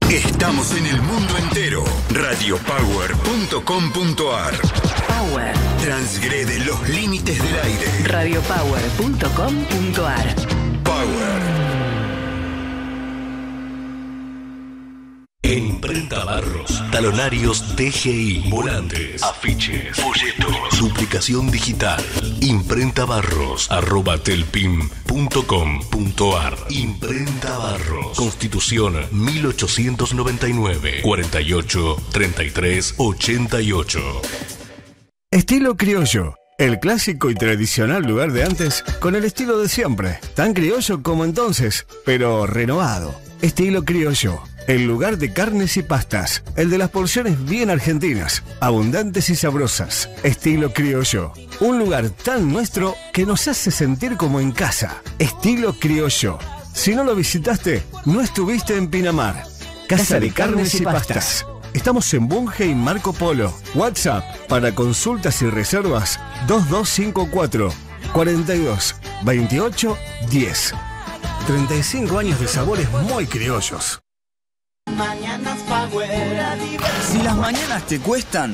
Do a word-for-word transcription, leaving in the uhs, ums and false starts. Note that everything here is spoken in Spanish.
Estamos en el mundo entero. radio power punto com punto a r. Power. Transgrede los límites del aire. radio power punto com punto a r. Power. Imprenta Barros, talonarios D G I, volantes, afiches, folletos, duplicación digital. Imprenta Barros, arroba telpim punto com punto a r. Imprenta Barros, Constitución mil ochocientos noventa y nueve, cuarenta y ocho, treinta y tres, ochenta y ocho. Estilo criollo, el clásico y tradicional lugar de antes con el estilo de siempre, tan criollo como entonces, pero renovado. Estilo criollo, el lugar de carnes y pastas, el de las porciones bien argentinas, abundantes y sabrosas. Estilo criollo, un lugar tan nuestro que nos hace sentir como en casa. Estilo criollo. Si no lo visitaste, no estuviste en Pinamar. Casa de Carnes y Pastas. Estamos en Bunge y Marco Polo. WhatsApp para consultas y reservas dos dos cinco cuatro, cuarenta y dos, veintiocho, diez. treinta y cinco años de sabores muy criollos. Mañanas Power. Si las mañanas te cuestan,